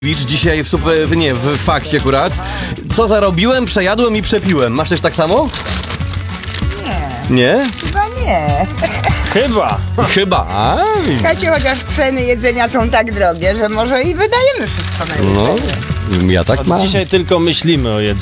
Dzisiaj w fakcie akurat. Co zarobiłem, przejadłem i przepiłem. Masz też tak samo? Nie, Nie? chyba nie. Chyba. A, Słuchajcie, chociaż ceny jedzenia są tak drogie, że może i wydajemy wszystko na jedzenie. no, ja tak mam. Dzisiaj tylko myślimy o jedzeniu.